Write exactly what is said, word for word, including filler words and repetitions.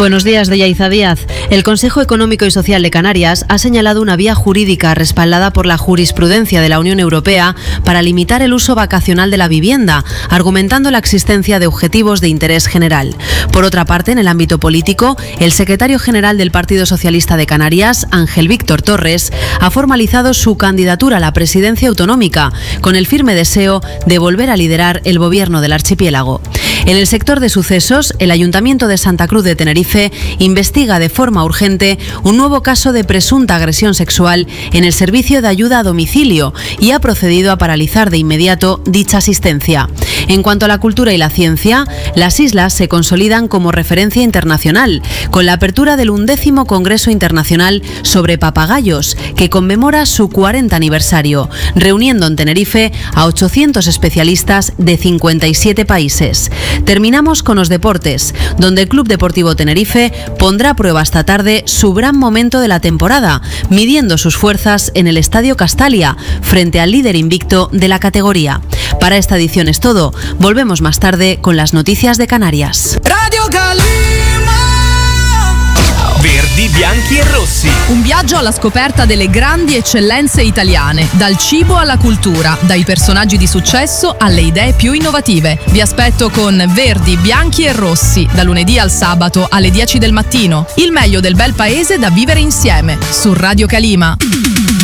Buenos días, de Yaiza Díaz. El Consejo Económico y Social de Canarias ha señalado una vía jurídica respaldada por la jurisprudencia de la Unión Europea para limitar el uso vacacional de la vivienda, argumentando la existencia de objetivos de interés general. Por otra parte, en el ámbito político, el secretario general del Partido Socialista de Canarias, Ángel Víctor Torres, ha formalizado su candidatura a la presidencia autonómica, con el firme deseo de volver a liderar el gobierno del archipiélago. En el sector de sucesos, el Ayuntamiento de Santa Cruz de Tenerife investiga de forma urgente un nuevo caso de presunta agresión sexual en el servicio de ayuda a domicilio y ha procedido a paralizar de inmediato dicha asistencia. En cuanto a la cultura y la ciencia, las islas se consolidan como referencia internacional, con la apertura del undécimo Congreso Internacional sobre Papagayos, que conmemora su cuarenta aniversario, reuniendo en Tenerife a ochocientos especialistas de cincuenta y siete países. Terminamos con los deportes, donde el Club Deportivo Tenerife pondrá a prueba esta tarde su gran momento de la temporada, midiendo sus fuerzas en el Estadio Castalia, frente al líder invicto de la categoría. Para esta edición es todo. Volvemos más tarde con las noticias de Canarias. Radio Calima. Verdi, bianchi e rossi. Un viaggio alla scoperta delle grandi eccellenze italiane, dal cibo alla cultura, dai personaggi di successo alle idee più innovative. Vi aspetto con Verdi, bianchi e rossi, da lunedì al sabato alle dieci del mattino. Il meglio del bel paese da vivere insieme, su Radio Calima.